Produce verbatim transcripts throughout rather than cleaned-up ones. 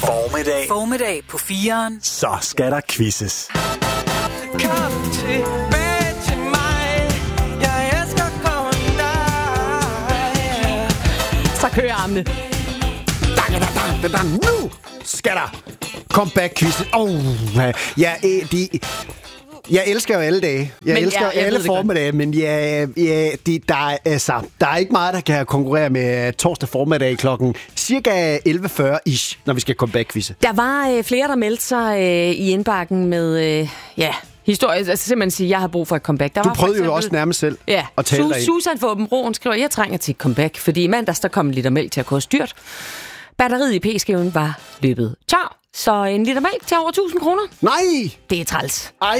Formiddag. Formiddag på fireren. Så skal der quizzes. Kom tilbage til mig. Jeg elsker kun dig. Så kører armene. Nu skal der comeback-quiz. Åh, oh, ja, de... Jeg elsker jo alle dage. Jeg men elsker jeg, jeg alle formiddag, men ja, ja, de, der, er, altså, der er ikke meget, der kan konkurrere med torsdag formiddag klokken cirka elleve fyrre-ish, når vi skal comeback-quizze. Der var øh, flere, der meldte sig øh, i indbakken med, øh, ja, historie. Altså simpelthen sige, jeg har brug for et comeback. Der du var prøvede eksempel, jo også nærmest selv ja, at tale dig ind. Susan Fåbenbroen skriver, jeg trænger til et comeback, fordi i mandags der kom en liter mælk til at koste dyrt. Batteriet i p-skiven var løbet tør. Så en liter mælk til over tusind kroner. Nej! Det er træls. Ej!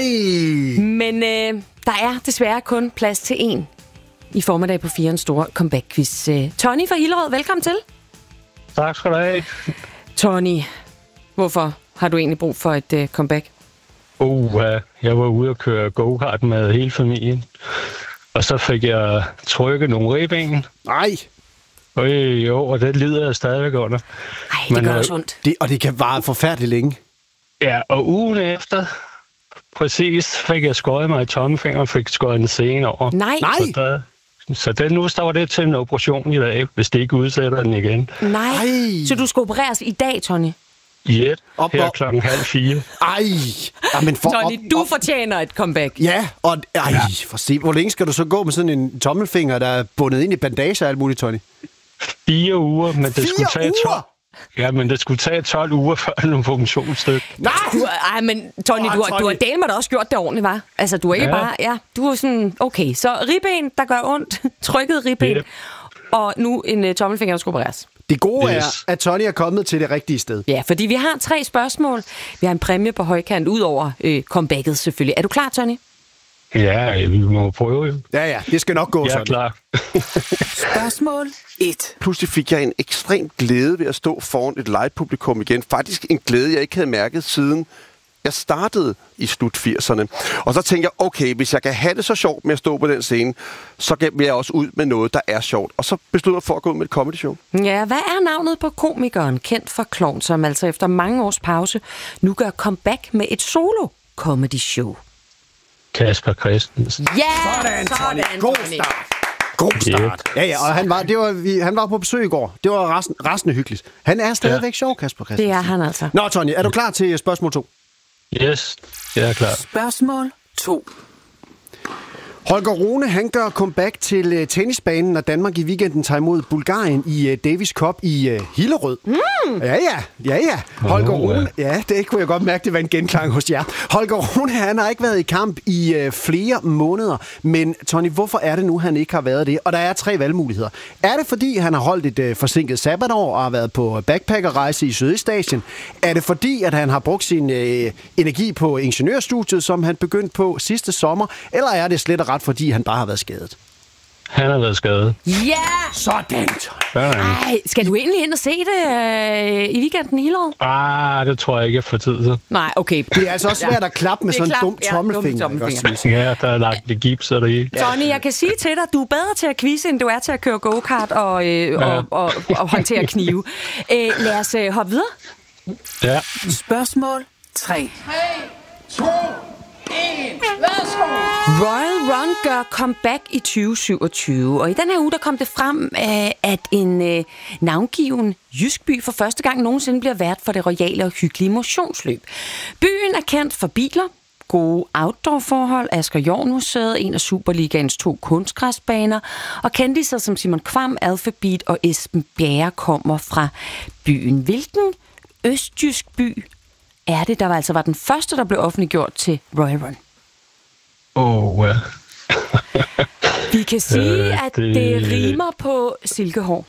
Men øh, der er desværre kun plads til en i formiddag på firens store comeback-quiz. Øh, Tony fra Hillerød, velkommen til. Tak skal du have. Tony, hvorfor har du egentlig brug for et øh, comeback? Uh, jeg var ude og køre go-kart med hele familien. Og så fik jeg trykket nogle ribben. Nej! Øh, jo, og det lider jeg stadigvæk under. Ej, det Men, gør øh, også ondt. Det, og det kan vare forfærdeligt længe. Ja, og ugen efter, præcis, fik jeg skåret mig i tommelfingeren og fik skåret en sene over. Nej, Nej! Så, der, så det, nu står det til en operation i dag, hvis det ikke udsætter den igen. nej. Ej. Så du skal opereres i dag, Tony? I et, Op, her op. klokken halv fire. Ej! Jamen for Tony, op, du op. fortjener et comeback. Ja, og ej, for se. Hvor længe skal du så gå med sådan en tommelfinger, der er bundet ind i bandage og alt muligt, Tony? Fire uger, men det Fire skulle tage uger? tolv. Ja, men det skulle tage tolv uger før en funktionsstykke. Nej! Du, ej, men Tony, Åh, du, har, Tony. du har delt med dig også gjort det ordentligt, var? Altså, du er ikke Ja. bare... Ja, du er sådan... Okay, så ribben, der gør ondt. Trykket ribben. Yep. Og nu en uh, tommelfinger, der skal opereres. Det gode Yes. er, at Tony er kommet til det rigtige sted. Ja, fordi vi har tre spørgsmål. Vi har en præmie på højkant, ud over øh, comebacket selvfølgelig. Er du klar, Tony? Ja, vi må prøve jo. Ja, ja, det skal nok gå Jeg er sådan. klar. Spørgsmål et. Pludselig fik jeg en ekstrem glæde ved at stå foran et live-publikum igen. Faktisk en glæde, jeg ikke havde mærket siden jeg startede i slut firserne. Og så tænkte jeg, okay, hvis jeg kan have det så sjovt med at stå på den scene, så vil jeg også ud med noget, der er sjovt. Og så besluttede jeg for at gå ud med et comedy show. Ja, hvad er navnet på komikeren, kendt for klovn, som altså efter mange års pause nu gør comeback med et solo comedy show? Kasper Christensen. Ja, Sådan, Tony. God Tony. start. God start. Ja, ja, og han var, det var, vi, han var på besøg i går. Det var resten, resten hyggeligt. Han er stadigvæk ja. sjov, Kasper Christensen. Det er han altså. Nå, Tony, er du klar til spørgsmål to? Yes, jeg er klar. Spørgsmål to. Holger Rune, han gør comeback til uh, tennisbanen, når Danmark i weekenden tager imod Bulgarien i uh, Davis Cup i uh, Hillerød. Mm. Ja, ja, ja, ja. Holger Oh, Rune, ja, det kunne jeg godt mærke, det var en genklang hos jer. Holger Rune, han har ikke været i kamp i uh, flere måneder, men Tony, hvorfor er det nu, han ikke har været det? Og der er tre valgmuligheder. Er det, fordi han har holdt et uh, forsinket sabbatår og har været på backpackerrejse i Sydøstasien? Er det, fordi at han har brugt sin uh, energi på ingeniørstudiet, som han begyndte på sidste sommer? Eller er det slet og ret, fordi han bare har været skadet? Han har været skadet. Ja! Sådan. Sådan. Ej, skal du egentlig ind og se det øh, i weekenden i Hillerød? Ah, det tror jeg ikke, jeg får tid til. Nej, okay. Det er altså også svært at klappe med Det er sådan en klap. dum Ja, tommelfinger. dum tommelfinger. ikke også, Louise? Ja, der er lagt det gips og det hele. Tony, jeg kan sige til dig, du er bedre til at quizze, end du er til at køre go-kart og, øh, Ja. og, og, og håndtere knive. Æ, lad os øh, hoppe videre. Ja. Spørgsmål tre. Royal Run gør comeback i tyve syvogtyve, og i den her uge der kom det frem, øh, at en øh, navngiven jysk by for første gang nogensinde bliver vært for det royale og hyggelige motionsløb. Byen er kendt for biler, gode outdoor-forhold, Asger Jorn Museet, en af Superligaens to kunstgræsbaner, og kendiser som Simon Kvam, Alphabet og Esben Bjerre kommer fra byen. Hvilken østjysk by er det, der var, altså var den første, der blev offentliggjort til Royal Run? Åh, oh, ja. Vi kan sige, Øh, at det- det rimer på silkehår.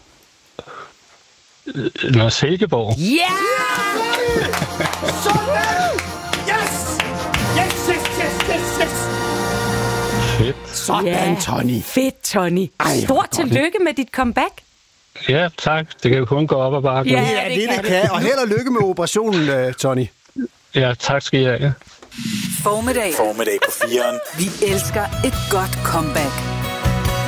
Nå, Silkeborg. Ja! Yeah! Yes! Yes, yes, yes, yes, yes! Fedt. Sådan, Ja. Tony. Fedt, Tony. Ej, hvor Stort godt. tillykke med dit comeback. Ja, tak. Det kan jo kun gå op og bakke. Ja. Ja, det, det kan. Og held og lykke med operationen, uh, Tony. Ja, tak skal I have. Formiddag. Formiddag på fireren. Vi elsker et godt comeback.